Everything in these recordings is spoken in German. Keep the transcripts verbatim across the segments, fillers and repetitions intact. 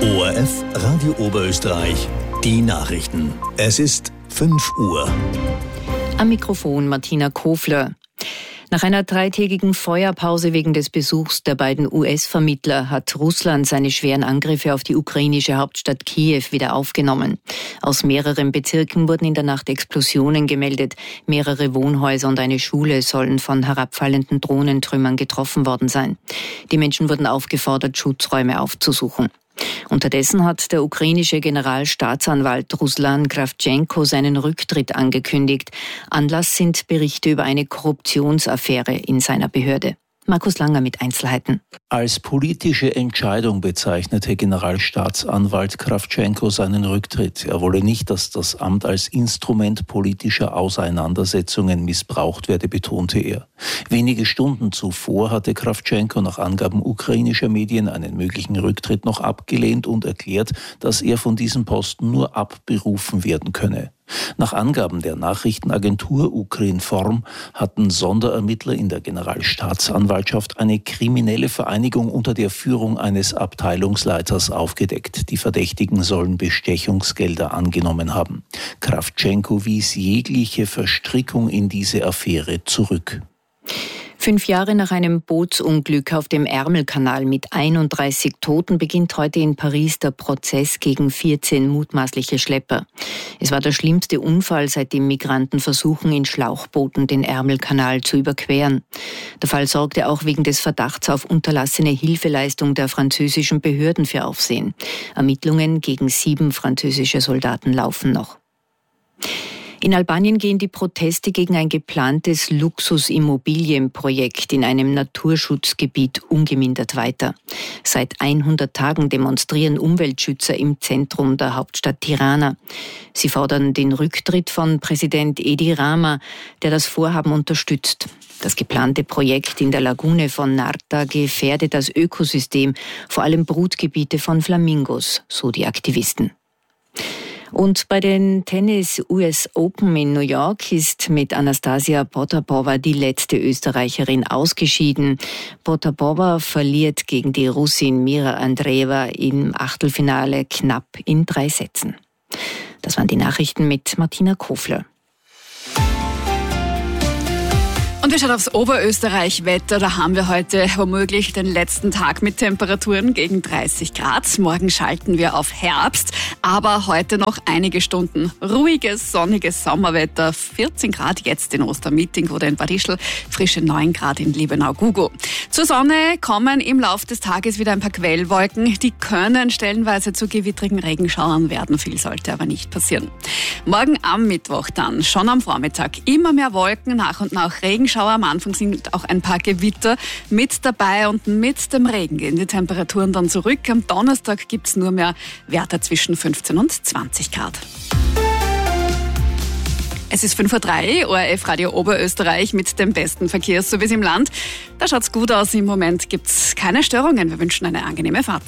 O R F Radio Oberösterreich, die Nachrichten. Es ist fünf Uhr. Am Mikrofon Martina Kofler. Nach einer dreitägigen Feuerpause wegen des Besuchs der beiden U S-Vermittler hat Russland seine schweren Angriffe auf die ukrainische Hauptstadt Kiew wieder aufgenommen. Aus mehreren Bezirken wurden in der Nacht Explosionen gemeldet. Mehrere Wohnhäuser und eine Schule sollen von herabfallenden Drohnentrümmern getroffen worden sein. Die Menschen wurden aufgefordert, Schutzräume aufzusuchen. Unterdessen hat der ukrainische Generalstaatsanwalt Ruslan Kravtschenko seinen Rücktritt angekündigt. Anlass sind Berichte über eine Korruptionsaffäre in seiner Behörde. Markus Langer mit Einzelheiten. Als politische Entscheidung bezeichnete Generalstaatsanwalt Kravtschenko seinen Rücktritt. Er wolle nicht, dass das Amt als Instrument politischer Auseinandersetzungen missbraucht werde, betonte er. Wenige Stunden zuvor hatte Kravtschenko nach Angaben ukrainischer Medien einen möglichen Rücktritt noch abgelehnt und erklärt, dass er von diesem Posten nur abberufen werden könne. Nach Angaben der Nachrichtenagentur Ukrinform hatten Sonderermittler in der Generalstaatsanwaltschaft eine kriminelle Vereinigung unter der Führung eines Abteilungsleiters aufgedeckt. Die Verdächtigen sollen Bestechungsgelder angenommen haben. Kravtschenko wies jegliche Verstrickung in diese Affäre zurück. Fünf Jahre nach einem Bootsunglück auf dem Ärmelkanal mit einunddreißig Toten beginnt heute in Paris der Prozess gegen vierzehn mutmaßliche Schlepper. Es war der schlimmste Unfall, seitdem Migranten versuchen, in Schlauchbooten den Ärmelkanal zu überqueren. Der Fall sorgte auch wegen des Verdachts auf unterlassene Hilfeleistung der französischen Behörden für Aufsehen. Ermittlungen gegen sieben französische Soldaten laufen noch. In Albanien gehen die Proteste gegen ein geplantes Luxusimmobilienprojekt in einem Naturschutzgebiet ungemindert weiter. Seit hundert Tagen demonstrieren Umweltschützer im Zentrum der Hauptstadt Tirana. Sie fordern den Rücktritt von Präsident Edi Rama, der das Vorhaben unterstützt. Das geplante Projekt in der Lagune von Narta gefährdet das Ökosystem, vor allem Brutgebiete von Flamingos, so die Aktivisten. Und bei den Tennis-U S Open in New York ist mit Anastasia Potapova die letzte Österreicherin ausgeschieden. Potapova verliert gegen die Russin Mira Andreeva im Achtelfinale knapp in drei Sätzen. Das waren die Nachrichten mit Martina Kofler. Und wir schauen aufs Oberösterreich-Wetter. Da haben wir heute womöglich den letzten Tag mit Temperaturen gegen dreißig Grad. Morgen schalten wir auf Herbst, aber heute noch einige Stunden ruhiges, sonniges Sommerwetter. vierzehn Grad jetzt in Ostermitting oder in Bad Ischl, frische neun Grad in Liebenau-Gugo. Zur Sonne kommen im Laufe des Tages wieder ein paar Quellwolken. Die können stellenweise zu gewittrigen Regenschauern werden. Viel sollte aber nicht passieren. Morgen am Mittwoch dann, schon am Vormittag, immer mehr Wolken, nach und nach Regenschauer. Am Anfang sind auch ein paar Gewitter mit dabei und mit dem Regen gehen die Temperaturen dann zurück. Am Donnerstag gibt es nur mehr Werte zwischen fünfzehn und zwanzig Grad. Es ist fünf Uhr drei, O R F Radio Oberösterreich mit dem besten Verkehrsservice im Land. Da schaut's gut aus, im Moment gibt's keine Störungen. Wir wünschen eine angenehme Fahrt.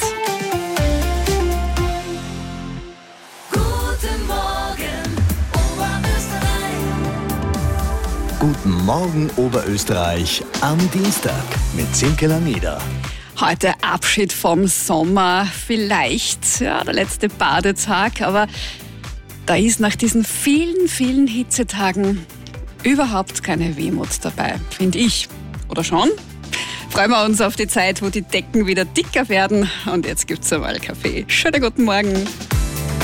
Guten Morgen Oberösterreich am Dienstag mit Silke Lameda. Heute Abschied vom Sommer, vielleicht ja, der letzte Badetag, aber da ist nach diesen vielen, vielen Hitzetagen überhaupt keine Wehmut dabei, finde ich. Oder schon? Freuen wir uns auf die Zeit, wo die Decken wieder dicker werden. Und jetzt gibt's einmal Kaffee. Schönen guten Morgen.